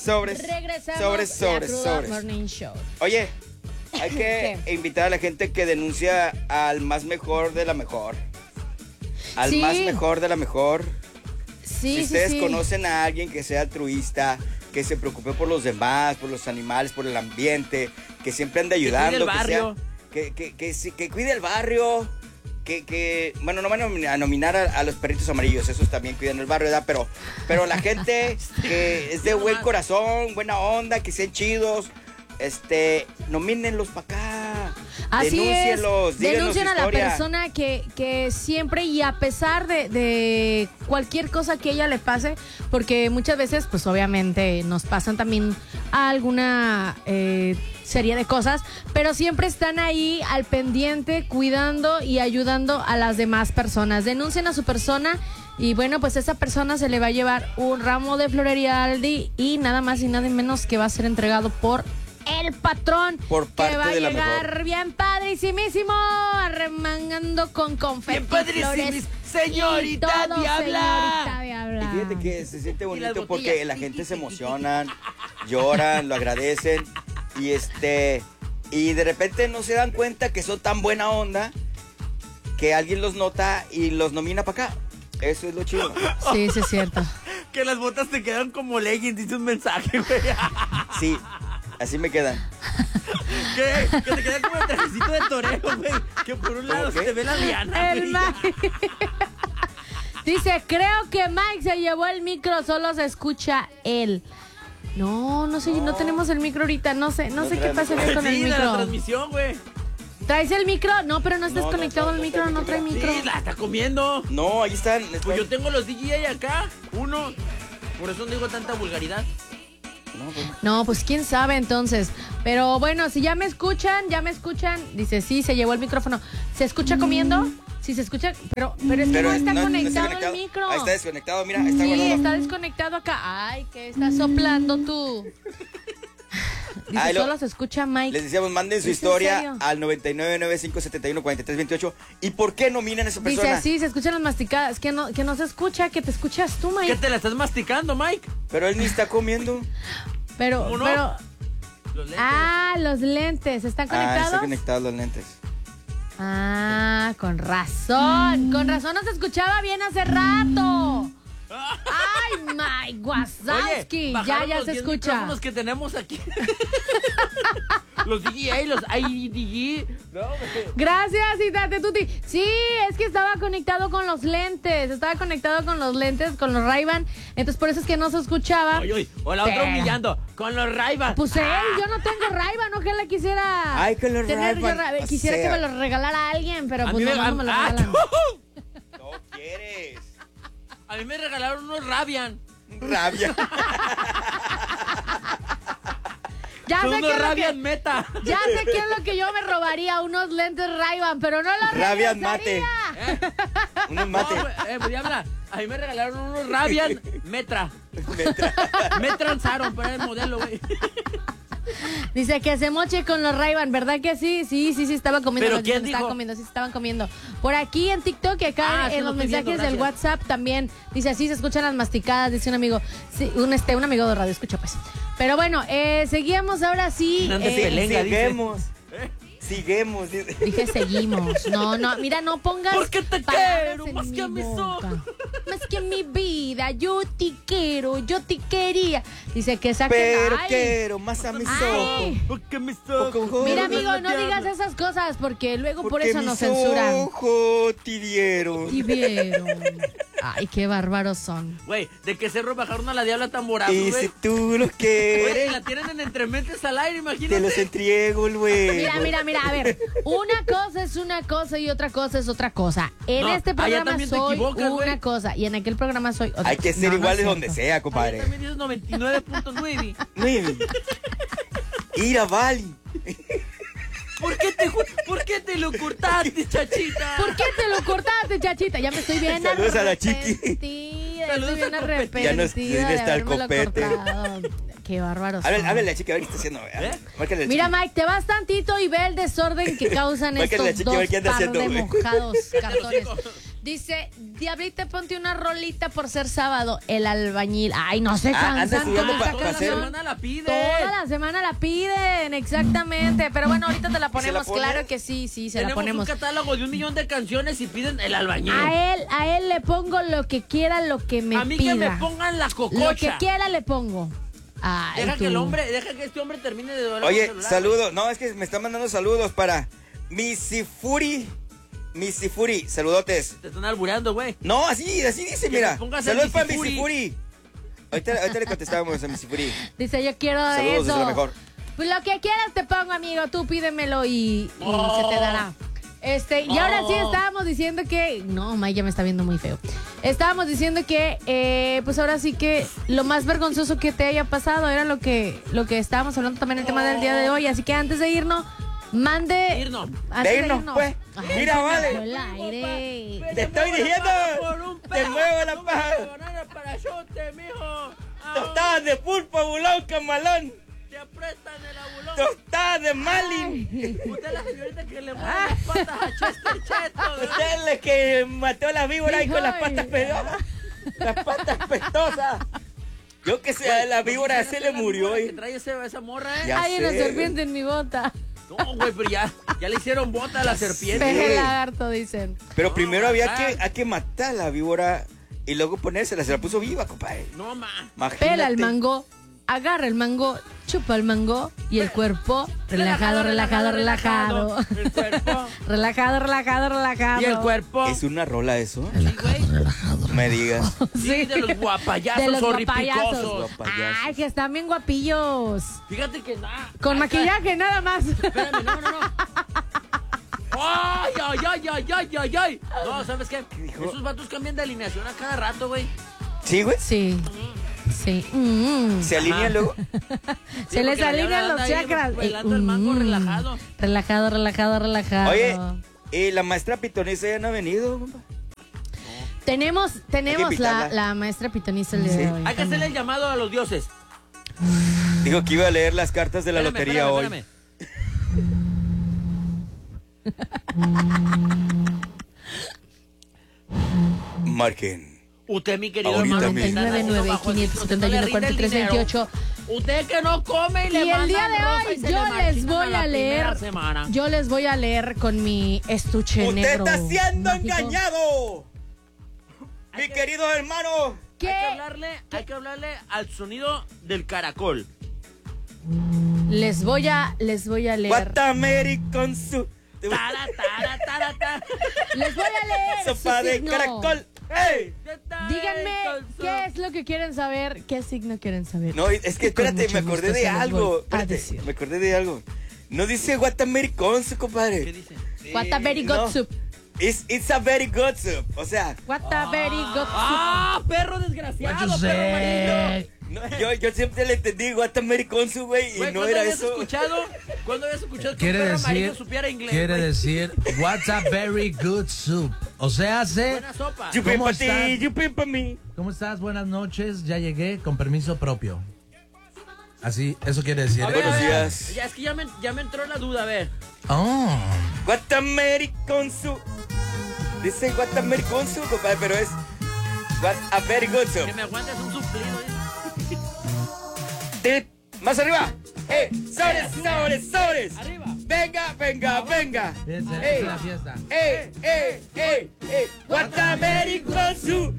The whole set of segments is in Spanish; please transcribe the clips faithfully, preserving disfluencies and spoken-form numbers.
sobres. Regresamos. Sobres, sobres, sobres. Morning Show. Oye, hay que invitar a la gente que denuncia al más mejor de la mejor. Al sí. más mejor de la mejor. Sí, si sí, ustedes sí. conocen a alguien que sea altruista, que se preocupe por los demás, por los animales, por el ambiente, que siempre ande ayudando, que cuide el barrio, que, que, que, que, que cuide el barrio, que, que bueno, no van a nominar a, a los perritos amarillos, esos también cuidan el barrio, ¿verdad? Pero, pero la gente que es de buen corazón, buena onda, que sean chidos, este, nomínenlos para acá. Así denúncienlos, es, díganos denuncien su a la historia. persona que, que siempre y a pesar de, de cualquier cosa que ella le pase, porque muchas veces pues obviamente nos pasan también alguna eh, serie de cosas, pero siempre están ahí al pendiente cuidando y ayudando a las demás personas. Denuncien a su persona y bueno, pues esa persona se le va a llevar un ramo de florería Aldi y nada más y nada menos que va a ser entregado por el patrón, por parte que va a de la llegar mejor. bien padrísimísimo, arremangando con confeti, bien padrísimos, señorita todo, Diabla. señorita Diabla. Y fíjate que se siente Y las bonito porque botellas. la gente se emociona, lloran, lo agradecen y este y de repente no se dan cuenta que son tan buena onda que alguien los nota y los nomina para acá. Eso es lo chido. Sí, sí es cierto. Que las botas te quedan como leggings, dice un mensaje, güey. Sí, así me quedan. ¿Qué? Que te queda como el trajecito de torero, güey. Que por un lado se te ve la liana, El güey. Mike. Dice, creo que Mike se llevó el micro, solo se escucha él. No, no sé, no tenemos el micro ahorita, no sé, no, No sé qué traemos. pasa con el Sí, de la micro. transmisión, güey. ¿Traes el micro? No, pero no estás No, no conectado trae, al no micro, trae no trae micro. micro. Sí, la está comiendo. No, ahí están. están- Pues yo tengo los D J acá, uno. Por eso no digo tanta vulgaridad. No, pues, No, pues quién sabe entonces. Pero bueno, si ya me escuchan, ya me escuchan. Dice, sí, se llevó el micrófono. ¿Se escucha comiendo? Sí, se escucha, pero, pero es que pero no está no- no conectado está el micro. Ahí está desconectado, mira, ahí está Sí, guardado. está desconectado acá. Ay, ¿qué estás soplando tú? Dice, Ay, lo- solo se escucha Mike. Les decíamos, manden su ¿Es en historia serio? al noventa y nueve, noventa y cinco, setenta y uno, cuarenta y tres, veintiocho. ¿Y por qué no miran a esa persona? Dice, sí, se escuchan las masticadas. Que no, que no se escucha, que te escuchas tú, ¿Qué Mike. te la estás masticando, Mike? Pero él ni está comiendo. Pero, ¿Cómo no? pero. Los lentes. Ah, los lentes. ¿Están Ah, conectados? están conectados los lentes. Ah, con razón. Con razón no se escuchaba bien hace rato. Ay, Mike Wazowski. Ya, bajaron ya los se diez escucha. micrófonos que tenemos aquí. Los D J, los I D G. No, güey. Gracias, Itate Tuti. Sí, es que estaba conectado con los lentes. Estaba conectado con los lentes, con los Ray-Ban. Entonces, por eso es que no se escuchaba. Oye, oye, o la otra Pero- humillando con los Ray-Ban. Pues él, yo no tengo Ray-Ban, ojalá quisiera. Ay, que los tener yo Ray-Ban, Ra- o Quisiera sea. que me los regalara alguien, pero A pues mí me, no, no me los ah, regalan. No quieres. a mí me regalaron unos Rabian. Rabia. Ya Son sé unos qué es lo Rabian que, Meta. ya sé qué es lo que yo me robaría, unos lentes Ray-Ban, pero no los Rabian regresaría. mate. Unos mate. No, güey, eh, pues, diabla, a mí me regalaron unos Rabian Metra. Me transaron, pero era el modelo, güey. Dice que se moche con los Ray-Ban, ¿verdad que sí? Sí, sí, sí, estaba comiendo. ¿Pero los quién estaban dijo? comiendo, sí, se estaban comiendo. Por aquí en TikTok y acá Ah, en sí, los lo estoy mensajes viendo, del gracias. WhatsApp también. Dice, así se escuchan las masticadas, dice un amigo. Sí, un, este, un amigo de radio, escucha pues. Pero bueno, eh, seguimos ahora sí. Hernández eh, Pelenga, dice. Siguemos. Siguemos. dice. Dije seguimos. No, no, mira, no pongas. Porque te palabras quiero en más mi que a mis boca. ojos. Más que a mi vida. Yo te quiero, yo te quería. Dice que saquen. Pero ay, quiero más a mis Ay. ojos. Porque mis ojos. Ojos. Mira, Porque amigo, no digas esas cosas porque luego por Porque eso nos mis censuran. ojos te dieron. Y vieron. Ay, qué bárbaros son. Güey, ¿de qué cerro bajaron a la diabla Tamborazo, Y si güey? tú los Güey, quieres, la tienen en Entrementes al aire, te imagínate. los entrego luego. Mira, mira, mira, a ver, una cosa es una cosa y otra cosa es otra cosa. En No, este allá programa también te soy equivocas, una güey. cosa y en aquel programa soy otra. Hay que ser No, no iguales es donde cierto. sea, Allá compadre. también dices noventa y nueve punto nueve. Nueve. Ir a Bali. ¿Por qué te, ju- ¿Por qué te lo cortaste, chachita? ¿Por qué te lo cortaste, chachita? Ya me estoy bien Saludos a la Chiqui. arrepentida. Saludos Estoy bien al copete. arrepentida Ya no es- de ya está el habérmelo copete. cortado. Qué bárbaros son. Háblale, háblale a la chica, a ver qué está haciendo. ¿Eh? Márcale a la Mira, chiqui. Mike, te vas tantito y ve el desorden que causan Márcale a la estos chiqui, a ver dos qué anda par haciendo, de güey. mojados cartones. Dice, Diablita, ponte una rolita por ser sábado. El albañil. Ay, no se Ah, anda cansan estudiando con pa- esa pa' Toda la hacer- canción. semana la piden. Toda la semana la piden, exactamente. Pero bueno, ahorita te la la ponemos, pones? claro que sí, sí, se Tenemos la ponemos. un catálogo de un millón de canciones y piden el albañil. A él, a él le pongo lo que quiera, lo que me A mí pida. que me pongan la cococha. Lo que quiera le pongo. Ay, Deja tú. que el hombre, deja que este hombre termine de doler Oye, el celular. saludos. No, es que me están mandando saludos para Misifuri. Misifuri, saludotes. Te están albureando, güey. No, así, así dice, Que mira. le pongas Saludos al para Misifuri. Misifuri. Ahorita, ahorita le contestamos a Misifuri. Dice, yo quiero Saludos, eso. es lo mejor. Pues lo que quieras te pongo, amigo. Tú pídemelo y, y Oh. se te dará. Este, y ahora sí Oh. estábamos diciendo que. No, May ya me está viendo muy feo. Estábamos diciendo que, eh, pues ahora sí que lo más vergonzoso que te haya pasado era lo que, lo que estábamos hablando también el tema del día de hoy. Así que antes de irnos, mande. Irnos. antes De irnos, pues. Ay, Mira, se me vale. fue el aire. Te estoy diciendo, te muevo la paja. Banana para achote, mijo. Tostadas de pulpo, bulón, camalón. Te aprestan el abulón. Tostadas de malin. Usted es la señorita que le mueve las patas a Chester Cheto, ¿verdad? Usted es la que mató a la víbora ahí con las Ay. patas pedosas. Las patas pestosas. Yo que sé, a la víbora se le murió. Que Y... trae ese- esa morra, ¿eh? Ya Hay una sé. serpiente en mi bota. No, güey, pero ya, ya le hicieron bota a la serpiente. Peje lagarto, dicen. Pero primero había matar. que, hay que matar a la víbora y luego ponérsela. Se la puso viva, compadre. No, ma. Imagínate. Pela el mango, agarra el mango, chupa el mango y el cuerpo relajado, relajado, relajado. El cuerpo. Relajado, relajado, relajado. Y el cuerpo. ¿Es una rola eso? Sí, güey. No me digas. Sí, de los guapayazos De los horripicosos. guapayazos. Guapayazos. Ay, que están bien guapillos. Fíjate que nada. Con maquillaje nada más. Espérame, no, no, no. ¡Ay, ay, ay, ay, ay, ay, ay! No, ¿sabes qué? dijo? Esos vatos cambian de alineación a cada rato, güey. ¿Sí, güey? Sí. Sí. Mm. ¿Se alinean Ajá. luego? Se Sí, les porque la alinean diabla los anda ahí chakras. bailando el mango Mm. relajado. Relajado, relajado, relajado. Oye, ¿y la maestra pitonisa ya no ha venido, compa? Tenemos, tenemos la, invitarla. la maestra pitonista el día Sí. de hoy. Hay que hacerle el llamado a los dioses. Dijo que iba a leer las cartas de la Espérame, lotería espérame, hoy. espérame. Marquen. Usted, mi querido Ahorita hermano, mismo. que está noventa y nueve, nacido bajo quinientos el setenta y uno, signo, usted no le cuarenta y tres, rinde el dinero. veintiocho. Usted que no come y le Y el día mandan de rosa y hoy se yo le les marchitan voy la a leer, primera semana. yo les voy a leer con mi estuche ¡Usted negro. está siendo mágico. engañado! Mi Hay que- querido hermano. ¿Qué? Hay que hablarle, hay que hablarle al sonido del caracol. Les voy a, les voy a leer. Guatamerican su... Tara, tara, tara, tara. Les voy a leer. Sopa su de signo. caracol. ¡Ey! Díganme qué es lo que quieren saber, qué signo quieren saber. No, es que Y con espérate, me mucho acordé gusto de se los algo. voy a Espérate, decir. me acordé de algo. No dice Guatamerican su, ¿Qué compadre. dice? What a very good No. soup. It's, it's a very good soup. O sea, What a very good soup. ¡Ah, perro desgraciado, What you perro say? amarillo! no, yo, yo siempre le entendí Guatamerican su, güey, y Güey, no ¿cuándo era habías eso. escuchado? ¿Cuándo habías escuchado que un Quiere perro amarillo decir, supiera inglés? quiere güey? decir, what's a very good soup. O sea, hace, Buena sopa. You pin ¿Cómo pa' ti, están? you pin pa' mí. ¿cómo estás? Buenas noches, ya llegué con permiso propio. Así, eso quiere decir. A ver, Buenos a ver, días. Ya, es que ya me, ya me entró la duda, a ver. Oh, Guatamerican su. Dice Guatamerican su, compadre, pero es What a very good soup. Que me aguantes un suplido. ¿eh? Tip. Más arriba. ¡Eh! ¡Sobres, sobres, sobres! Arriba. Venga, venga, venga. fíjense, Ey. es la fiesta. ¡Eh, eh, eh, eh! Guatamerican su.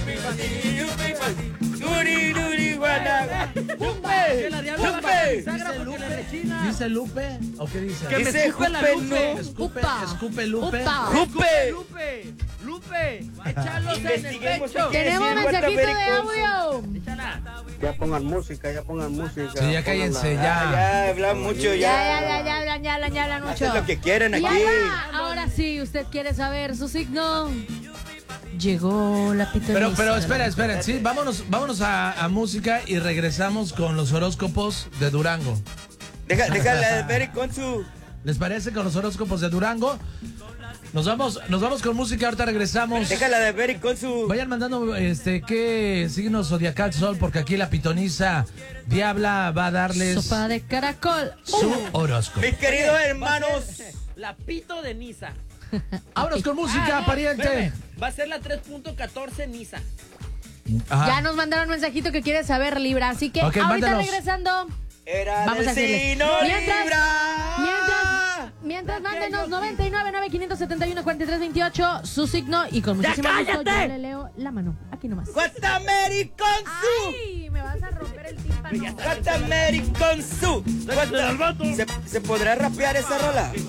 Duri, duri, guana. Que ¡Lupe! la diabla va a ¡Lupe! bisagra porque le rechina. ¿Dice Lupe o qué dice? Que me Dice escupe la Jupe, Lupe. no. Escupe, Upa. escupe Lupe. Upa. ¡Lupe! Lupe, Lupe, échalos en el Investiguemos pecho. qué Tenemos decir mensajito de Guatamerican su. audio. Échala. Ya pongan música, ya pongan música. Sí, ya cállense, Pónganla. ya. Ya, hablan mucho, Ya, ya, ya. ya, ya hablan, ya hablan, ya hablan mucho. Hacen lo que quieren Y aquí. ahí va. Ahora sí, usted quiere saber su signo. Llegó la pitonisa. Pero, pero espera, espera, sí, vámonos, vámonos a, a música y regresamos con los horóscopos de Durango. Deja, déjala de ver con su. ¿Les parece con los horóscopos de Durango? Nos vamos, nos vamos con música, ahorita regresamos. Déjala de ver con su. Vayan mandando este qué signo zodiacal son, porque aquí la pitonisa Diabla va a darles Sopa Uh. de caracol. su horóscopo. Mis queridos hermanos. La pito de Niza. Vámonos con música, Ah, no, pariente. espérame. Va a ser la tres punto catorce misa. Ajá. Ya nos mandaron un mensajito que quiere saber Libra, así que Ok, ahorita mándanos. regresando. Era Vamos del a decirles. signo Mientras- Libra. Mientras, mientras mándenos noventa y nueve, nueve, quinientos setenta y uno, cuarenta y tres, veintiocho su signo y con muchísimo gusto yo cállate! le leo la mano. Aquí nomás. Guatamerican Su. Ay, me vas a romper el tímpano. Guatamerican Su. Guata- ¿Se, ¿Se podrá rapear esa rola?